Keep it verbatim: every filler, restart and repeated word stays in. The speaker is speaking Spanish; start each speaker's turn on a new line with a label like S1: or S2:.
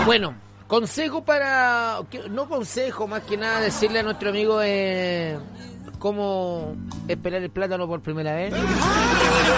S1: Bueno, consejo para... No consejo, más que nada decirle a nuestro amigo eh, cómo esperar el plátano por primera vez.